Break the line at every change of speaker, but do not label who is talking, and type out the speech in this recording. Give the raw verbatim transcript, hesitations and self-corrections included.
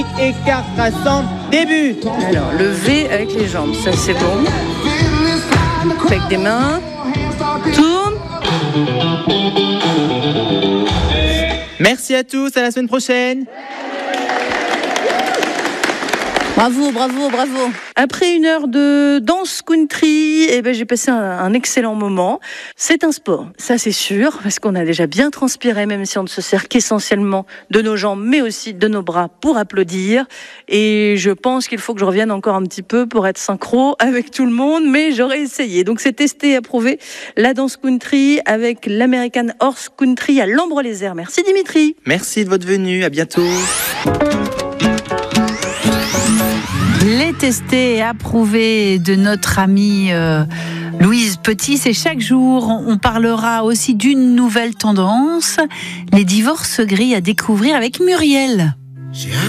Et Carcassonne, début.
Alors, le V avec les jambes, ça c'est bon. Avec des mains. Tourne.
Merci à tous, à la semaine prochaine.
Bravo, bravo, bravo. Après une heure de danse country, eh ben, j'ai passé un, un excellent moment. C'est un sport, ça c'est sûr, parce qu'on a déjà bien transpiré, même si on ne se sert qu'essentiellement de nos jambes, mais aussi de nos bras pour applaudir. Et je pense qu'il faut que je revienne encore un petit peu pour être synchro avec tout le monde, mais j'aurais essayé. Donc c'est testé et approuvé, la danse country avec l'American Horse Country à Lambre-les-Airs. Merci Dimitri.
Merci de votre venue, à bientôt.
Les testés et approuvés de notre amie euh, Louise Petit, c'est chaque jour. On parlera aussi d'une nouvelle tendance, les divorces gris à découvrir avec Muriel.